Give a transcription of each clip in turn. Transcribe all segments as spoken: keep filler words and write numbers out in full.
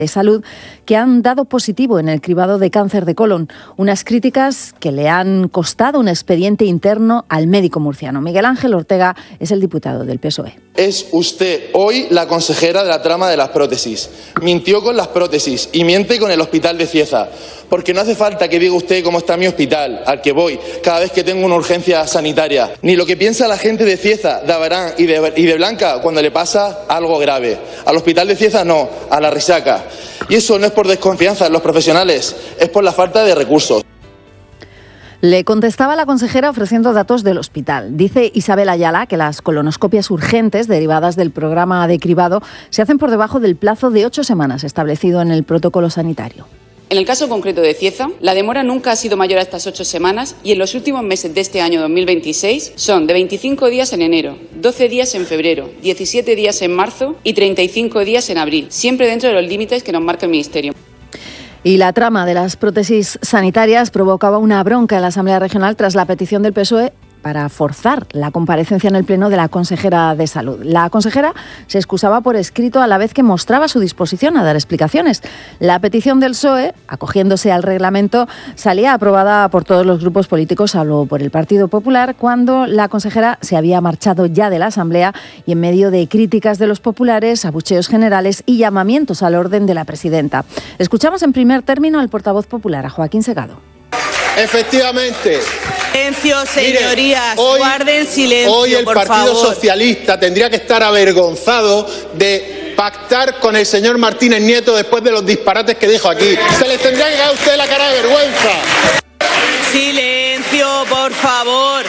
de Salud que han dado positivo en el cribado de cáncer de colon. Unas críticas que le han costado un expediente interno al médico murciano. Miguel Ángel Ortega es el diputado del P S O E. Es usted hoy la consejera de la trama de las prótesis. Mintió con las prótesis y miente con el hospital de Cieza. Porque no hace falta que diga usted cómo está mi hospital, al que voy cada vez que tengo una urgencia sanitaria. Ni lo que piensa la gente de Cieza, de Abarán y de, y de Blanca cuando le pasa algo grave. Al hospital de Cieza no, a la Risaca. Y eso no es por desconfianza en los profesionales, es por la falta de recursos. Le contestaba la consejera ofreciendo datos del hospital. Dice Isabel Ayala que las colonoscopias urgentes derivadas del programa de cribado se hacen por debajo del plazo de ocho semanas establecido en el protocolo sanitario. En el caso concreto de Cieza, la demora nunca ha sido mayor a estas ocho semanas y en los últimos meses de este año dos mil veintiséis son de veinticinco días en enero, doce días en febrero, diecisiete días en marzo y treinta y cinco días en abril, siempre dentro de los límites que nos marca el Ministerio. Y la trama de las prótesis sanitarias provocaba una bronca en la Asamblea Regional tras la petición del P S O E para forzar la comparecencia en el Pleno de la consejera de Salud. La consejera se excusaba por escrito a la vez que mostraba su disposición a dar explicaciones. La petición del P S O E, acogiéndose al reglamento, salía aprobada por todos los grupos políticos, salvo por el Partido Popular, cuando la consejera se había marchado ya de la Asamblea y en medio de críticas de los populares, abucheos generales y llamamientos al orden de la presidenta. Escuchamos en primer término al portavoz popular, a Joaquín Segado. Efectivamente. Silencio, señorías, Mire, hoy, guarden silencio, hoy el por Partido favor. Socialista tendría que estar avergonzado de pactar con el señor Martínez Nieto después de los disparates que dijo aquí. Se les tendría que caer a usted la cara de vergüenza. Silencio, por favor.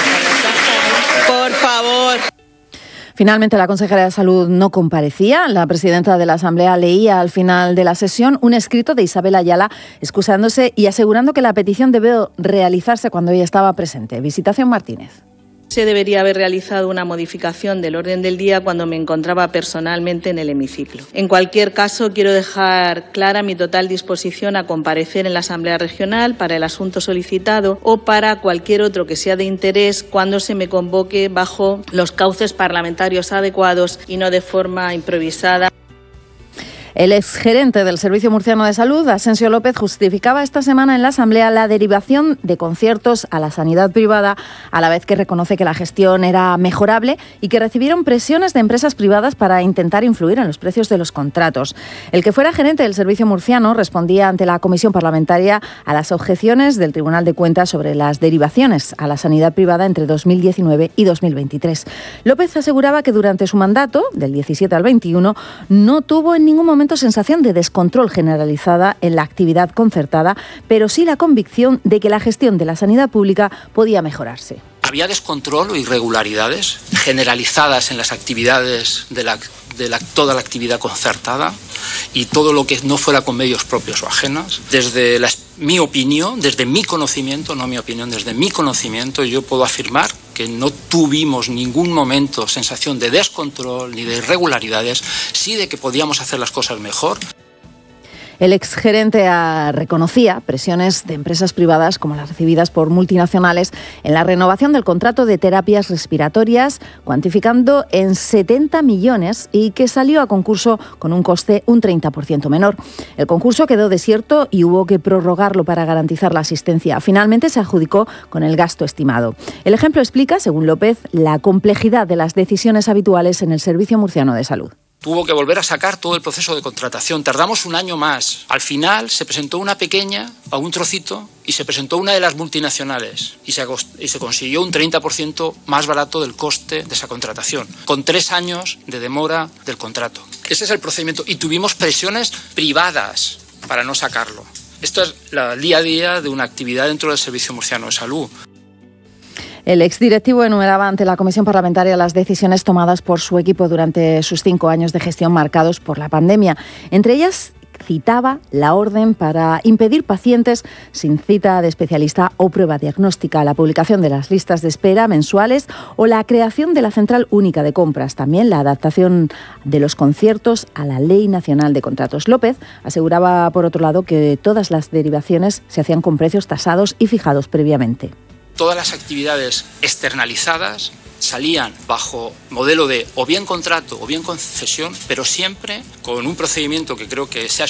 Por favor. Finalmente, la consejera de Salud no comparecía. La presidenta de la Asamblea leía al final de la sesión un escrito de Isabel Ayala excusándose y asegurando que la petición debió realizarse cuando ella estaba presente. Visitación Martínez. Se debería haber realizado una modificación del orden del día cuando me encontraba personalmente en el hemiciclo. En cualquier caso, quiero dejar clara mi total disposición a comparecer en la Asamblea Regional para el asunto solicitado o para cualquier otro que sea de interés cuando se me convoque bajo los cauces parlamentarios adecuados y no de forma improvisada. El exgerente del Servicio Murciano de Salud, Asensio López, justificaba esta semana en la Asamblea la derivación de conciertos a la sanidad privada, a la vez que reconoce que la gestión era mejorable y que recibieron presiones de empresas privadas para intentar influir en los precios de los contratos. El que fuera gerente del Servicio Murciano respondía ante la Comisión Parlamentaria a las objeciones del Tribunal de Cuentas sobre las derivaciones a la sanidad privada entre dos mil diecinueve y dos mil veintitrés. López aseguraba que durante su mandato, del diecisiete al veintiuno, no tuvo en ningún momento sensación de descontrol generalizada en la actividad concertada, pero sí la convicción de que la gestión de la sanidad pública podía mejorarse. Había descontrol o irregularidades generalizadas en las actividades de, la, de la, toda la actividad concertada y todo lo que no fuera con medios propios o ajenos. Desde la, mi opinión, desde mi conocimiento, no mi opinión, desde mi conocimiento, yo puedo afirmar que no tuvimos ningún momento sensación de descontrol ni de irregularidades, sí de que podíamos hacer las cosas mejor. El exgerente reconocía presiones de empresas privadas como las recibidas por multinacionales en la renovación del contrato de terapias respiratorias, cuantificando en setenta millones y que salió a concurso con un coste un treinta por ciento menor. El concurso quedó desierto y hubo que prorrogarlo para garantizar la asistencia. Finalmente se adjudicó con el gasto estimado. El ejemplo explica, según López, la complejidad de las decisiones habituales en el Servicio Murciano de Salud. Tuvo que volver a sacar todo el proceso de contratación. Tardamos un año más. Al final se presentó una pequeña, a un trocito, y se presentó una de las multinacionales. Y se, y se consiguió un treinta por ciento más barato del coste de esa contratación, con tres años de demora del contrato. Ese es el procedimiento. Y tuvimos presiones privadas para no sacarlo. Esto es el día a día de una actividad dentro del Servicio Murciano de Salud. El exdirectivo enumeraba ante la Comisión Parlamentaria las decisiones tomadas por su equipo durante sus cinco años de gestión marcados por la pandemia. Entre ellas citaba la orden para impedir pacientes sin cita de especialista o prueba diagnóstica, la publicación de las listas de espera mensuales o la creación de la Central Única de Compras. También la adaptación de los conciertos a la Ley Nacional de Contratos. López aseguraba, por otro lado, que todas las derivaciones se hacían con precios tasados y fijados previamente. todas las actividades externalizadas salían bajo modelo de o bien contrato o bien concesión, pero siempre con un procedimiento que creo que se ha